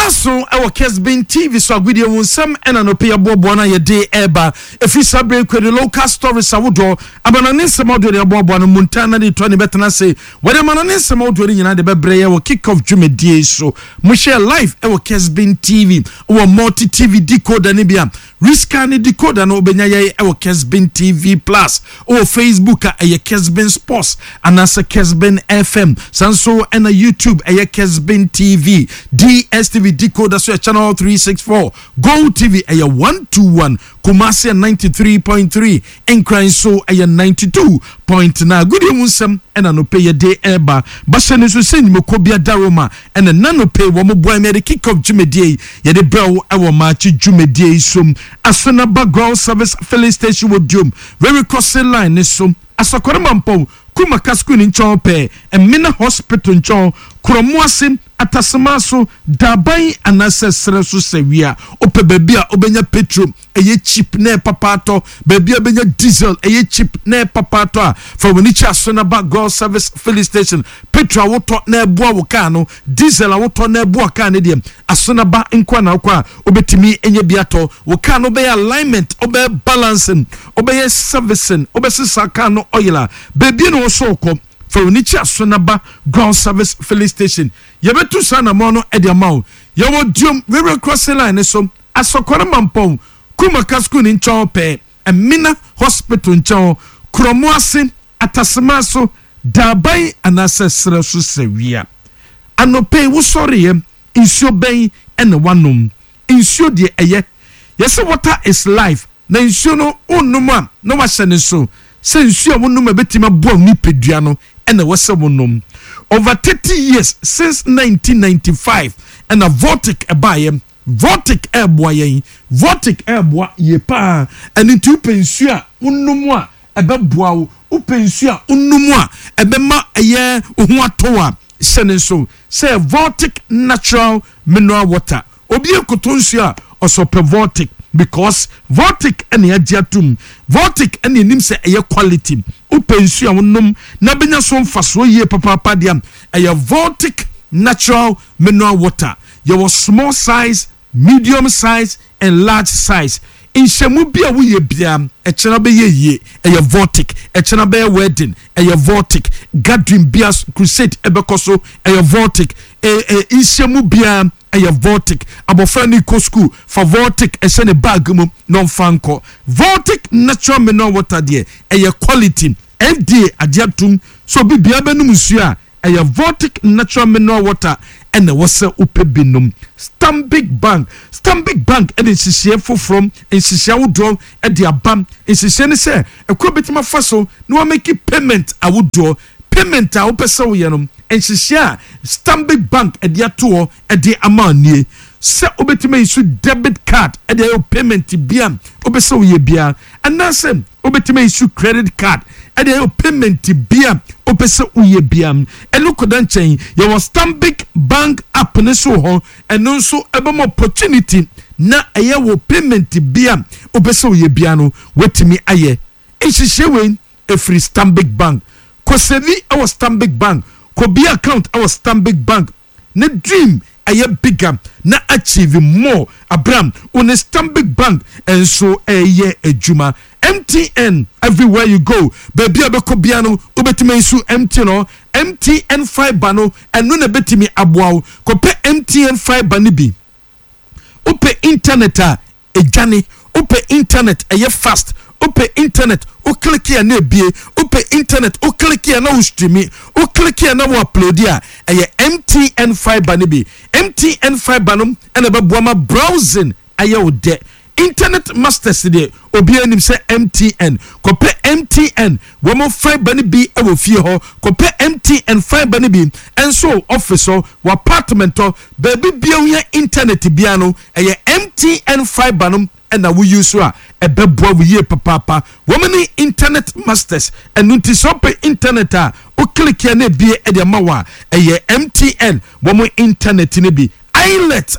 Brasso, our Kesbin TV, so video won some and an opia bobona ye day eba. If you sabre the local stories, I would draw. Abananisa modu de bobona Montana de 20 betana say, when a mananisa modu in the bebre will kick off Jumedie so. Michelle live, our Kesbin TV, our multi TV decoder Nibia. Riskani decoder no benyaye our Kesbin TV Plus, or Facebook a Kesbin Sports, and as a Kesbin FM, Sanso and a YouTube a Kesbin TV, DSTV decoder so channel 364, Go TV a 121, Kumasi 93.3, Enkran so a 92.9. Good evening, and an opay day eba. Bashan is saying Mokobia Daroma and a nano pay womo boy made a kick of Jumedie, yet the bell our match Jumedie sum. Asona background service filling station with Jum. Very crossing line is sum. Asakoramampo, Kuma Kaskun in Chompe, and Mina Hospital in Chom, Kuromuasim, Atasamaso, Dabai, and Assessor Sevilla, Ope Babia, Obenya Petro, a cheap ne papato, Babia Benya Diesel, a cheap ne papato, for Winicha Asona background service filling station, Petra, what taught ne Buawakano, Diesel, what taught ne Buakanadium, Asona ba Inquana, Obetimi, Enya Biato, Wakano obey alignment, obey balancing, obey servicing, obey Sakano oila, baby no soko. For Nicha Sonaba ground service filling station. Yabetu sana mono ediamau. Yawo dium very crossing line so asokora mampong kuma kasku in chompe and Mina Hospital in chom kromoasin atasamaso dabai anasesra so sevia. Anope wo sorry insio ben and wanum insio de eye. Yes water is life. Na insio no onuma no washane so. Say insio wonuma betima bo ni peduano. And a Westernum over 30 years since 1995, and a Vortic abayem, Vortic airboy, Vortic airboy ye pa, and into pensua, unumwa, a beboa, upensua, unumwa, a bema a year, uhuatoa, seneso, say Vortic natural mineral water, obia cotonsia, or super Vortic. Because Vortic and Yadiatum, Vortic and the name say a quality. Upensia unum, Nabina son faso ye papa padiam, a Vortic natural mineral water. Your small size, medium size, and large size. In Shamubia we biam, a chanabe ye, a Vortic, a chanabe wedding, a Vortic, gathering beers crusade ebekoso, a Vortic, a Ishamubia. A Vortic, abofani ko school for Vortic a send a bag non fanco. Vortic natural mineral water dear, a quality FDA adiatum, so be biabenumusia, a Vortic natural mineral water, and the wasa upebinum. Stambik Bank, and it's CFO from in Sisha draw at the abam, in Sisha say, a quabitima faso, no make it payment, I would draw. Payment a opesa yanum and share Stambik Bank at their tour at the amani se obetime su debit card at the payment biam opesa ye bia and na sem obetime su credit card at the payment biam opesa ye biam and look dan chain your Stambik Bank app ne so ho and also abam opportunity na aye wo payment biam opesa ye bia no wetimi aye e hihye a free Stambik Bank. Kosevi our Stambik Bank, Kobe account our Stambik Bank. Ne dream a bigger, na achieve more. Abram on a Stambik Bank and so a year a juma. MTN everywhere you go. Baby abekobiano ubetime su MTN fiber no and no betimi abwao. Kope MTN fiber nibi. Upe internet a jani. Upe internet a fast. Upe internet o click here na bie upe internet o click here na o stream o click here na o upload here MTN fiber ne bi MTN fiber no na beboama browsing aye o de internet masters de obi anim say MTN kope MTN wo mo fiber ne bi e wo fie ho kope MTN fiber ne bi enso office o apartment o baby bia internet bia no MTN fiber no and we use a bebo we ye papa woman internet masters and notice up internet o click here na bi e de mawa MTN woman internet ne bi IELTS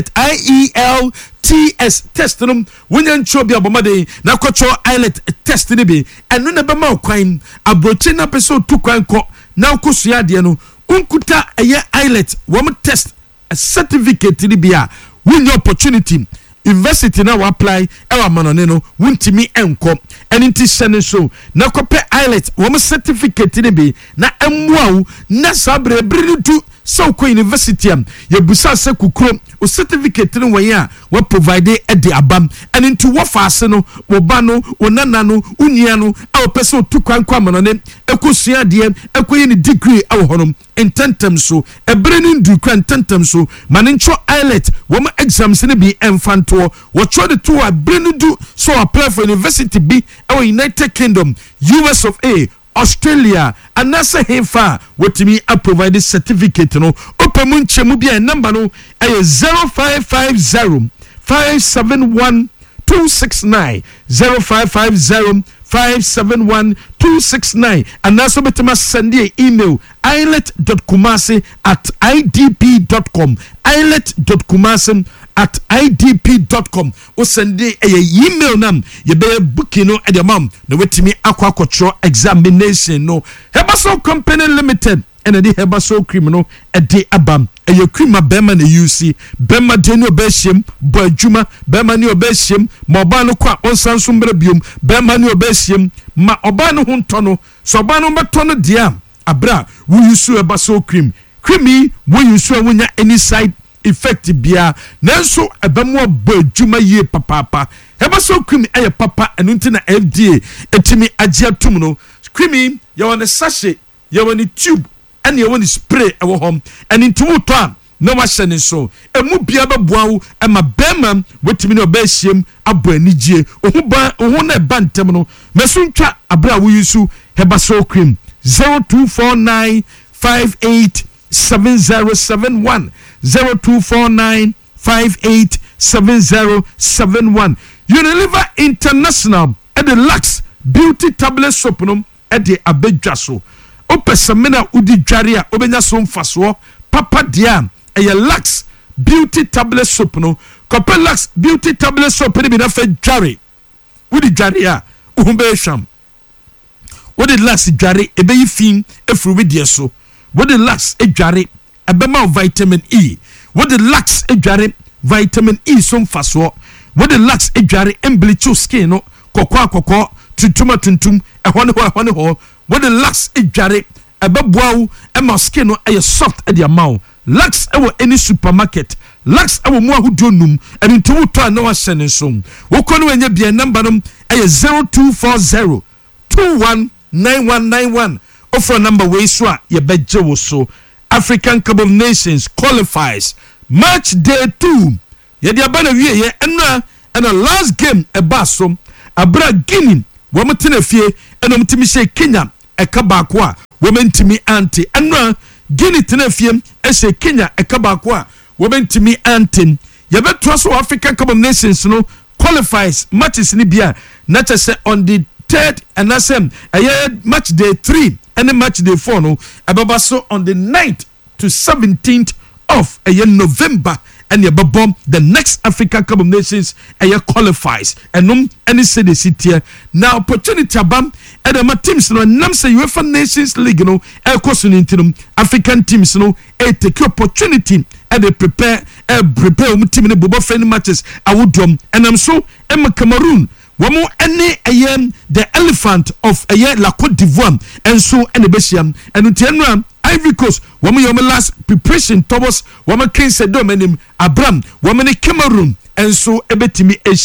test no when you show be abomade na kwacho IELTS test ne bi enu na be ma kwan abroche na person tu kwan ko na ukosua de no unkuta IELTS woman test a certificate ni bia win your opportunity university na wa apply ewa manone no wuntimi enko enti sene so na kope IELTS wo certificate ni bi na emwa na sabre bridu so ko university am ye busa se kukuro o certificate ni wen a we provide e de abam enti wo faase no wo ba no wo nana no unia no a wo pese otu kwankwa manone ekosua de ekoyi ni degree a wo honom intentem so ebreni ndu kwa intentem so manencho IELTS wo exams ni bi emfanto wo try the two ebreni ndu so apply for university bi our United Kingdom, US of A, Australia, and NASA Hefa, what me a provided certificate no open munche be a number no a 0550 571 269 0550 571 269 and also betema send an email islet.kumasi@idp.com islet.kumasi@idp.com o send a email nam ye be booking no at the mom no wetimi akwa examination no Hebaso Company Limited and the Hebaso criminal a day abam a your crima bema na UC bema deno beshim boy juma bema ni obeshim mobano kwa onsan sumbrabium bema ni obeshim ma obano huntono so obano betono dia abra we use Hebaso crimi we use wunya any side effect bia nanso ebamo boy juma ye papa Hebaso crimi eye papa enunti na FDA etimi agya tum no crimi ye won sachet ye won tube and you want to spray our home and into time no washing so emu bia beboa e ma bema wetimi no be hiem abo anigye ohu na bantem no mesuntwa abra wo yusu Hebaso cream 0249587071 0249587071 Unilever International at the Lux Beauty Tablet Soap no at the abedwaso opesamena udi dware a obenya so mfaso papa dia eye Lux Beauty Tablet Soap no kope Lux Beauty Tablet Soap ni bi na fa dware udi dware a uhumbe hwam wodi Lux dware ebe yifin efru widie so wodi Lux dware ebema vitamin E wodi Lux dware vitamin E so mfaso wodi Lux dware embleach skin no kokko tuntum ehone ho what the Lux ejare ebeboa e skin no e soft e dia maw Lux e wo any supermarket Lux e wo mo ahudo num and into to na wa hyene so wo kono wanya bia number no e 0240 219191 offer number we so a ye beje wo so African Cup of Nations qualifies match day 2 ye dia ba na wie ye enra and the last game e ba so abra Guinea wo mtena fie enom timi she Kenya eka baako a womentimi anti enra Guinea tena fie e she Kenya eka baako a womentimi anti ye beto so African Cup of Nations no qualifies matches ni bia na chese on the 3rd and asem match day 3 and match day 4 no ababa so on the 9th to 17th of November and ye bomb the next African Cup of Nations qualifies and any say the city now opportunity abam and the teams no nam say UEFA Nations League no African teams no take opportunity and they prepare team in the friendly matches awudom and I'm so Cameroon Wamo any the elephant of La Côte d'Ivoire and so any Bessiam and Utienram Ivory Coast wamo your last preparation towards wamo King Sedom and Abram wamo Cameroon and so ebetimi